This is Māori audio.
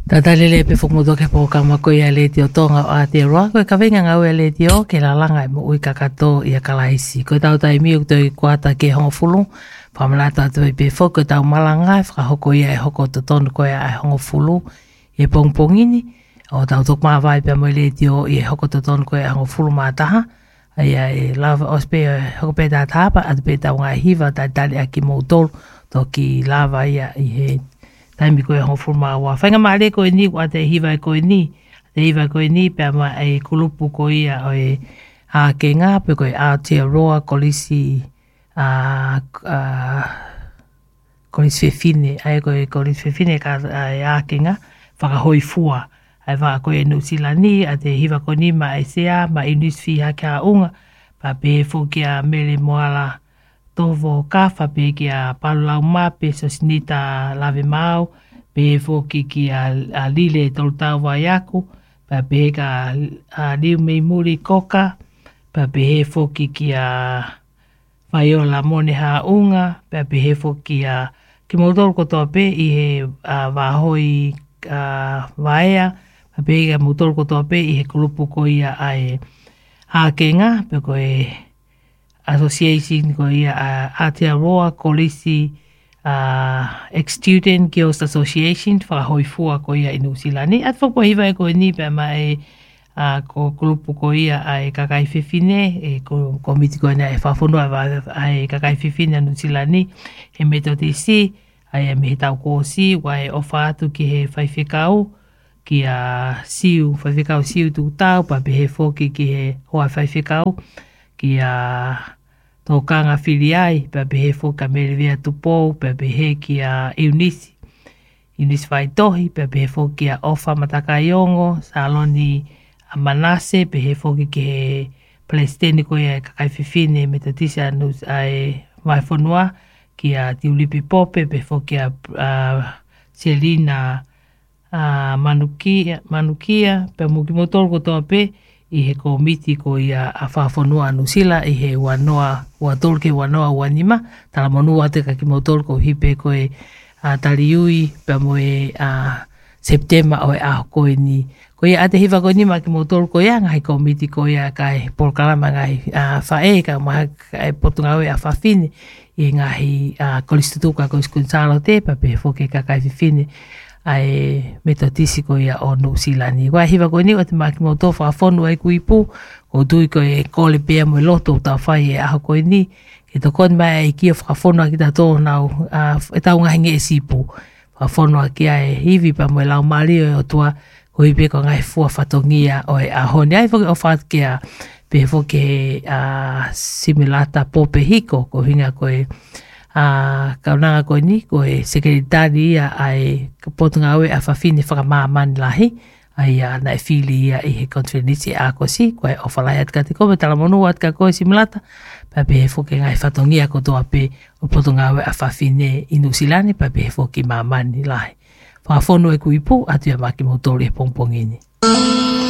Tatalele pe fukmuto ke po kama ko ia le tio tonga a te roa ko ka venga ngau le tio ke la langa mo ui kakato ia kalaisi ko tau tai miu to i kwata ke hongo fulu pamalata to pe foko tau malanga fra hoko ia e hoko to ton ko ia e hongo fulu e pongpongini o tau tok ma vai pe mo le tio i hoko to ton ko ia hongo fulu mataha ia e lava ospe hoko pe ta tapa at pe tau nga hiva ta tali aki mo tol to ki lava ia i he taimi koe hongo furma wa. Whainga maare koe ni, wa te hiwa koe ni. Te hiwa koe ni, pia ma e kulupu koe ia o e a ke ngā, pe koe Aotearoa, kolisi kolisi whewhine, ai koe kolisi whewhine ka a ke ngā, whakahoi fua. Ai wha koe New Zealand ni, a te hiwa koe ni ma e sea, ma iniswhi hake a unga, pa pe fuki a mele moala, tovo kafa pe ki a palulau mape so sinita lave mau pe foki ki a lile tolutau vai aku pa pe ka a liu mei muri koka pa pe he foki ki a vaiola mone ha unga pa pe he foki a ki motor kotoa pe i he wahoi vaea pa pe ka motor kotoa pe i he kulupu ko ia ai a kenga pe koe Association ko ia Aotearoa Kolisi Ex-Student Girls Association whakahoi fua ko ia i New Zealand ni. At whakpohiwa e ko ni pe ma e ko kulupu ko ia ai kakai whiwhine e ko komiti ko ina e whawhonua ai kakai whiwhine a New Zealand ni he metotisi ai e mihi tau kōsi wa e ofa atu ki he whaiwhikau ki a siu, whaiwhikau siu tu tau pa pe he whoki ki he hoa whaiwhikau ki a tō kanga whiri ai, pa pehe whoka mere vea tupou, pa pehe ki a Eunice vai tohi, pa pehe whoki a Ofa Mataka Iongo, Saloni a Manase, pehe whoki ki he Palestine ko ia kakai whiwhine me tatisi anus ai vai whanua, ki a Tiulipi Pope, pehe whoki a Selina Manukia, pa muki motor ko toa pe, i he komiti ko ia a whawhanua anusila i he wanoa, ua tolke wanoa wanima, tala monua te kaki motol ko hipe ko e taliui, pa mo e September o e aho koe ni. Ko ia ate hiwa ko ni ma ki motol ko ia ngai komiti ko ia kai polkalama ngai whae ka maha kai potungau e a whawhine i ngahi kolistutuka ko skunsalo te, pa pe whoke ka kai whiwhine ai metotisi ko ia o New Zealand. Wa hiwa ko ni o te maki mo tofa whonu ai kuipu, o tui ko e kole pia mo loto tau whai e aho ko ni, ke to kon mai e kia whawhonu ki ta tō nau, e tau ngahinge e sipu, whawhonu ki ai hivi pa mo e lau mali o tua, ko hipe ko ngai fua whatongia o e aho ni. Ai whoke o what kia, pe whoke similata pope hiko, ko hinga ko e kaunanga koe ni, koe sekretari ia ai potunga aue a whawhine whakamāmani lahi, ai na e whili ia i he konferenisi a kosi, koe o whalai atka te koe, tala monu atka koe simulata, pa pe he whoke ngai whatongia ko toa pe o potunga aue a whawhine i New Zealand, pa pe he whoke māmani lahi. Whawhonu e kuipu, atu ia maki motori e pongpongini.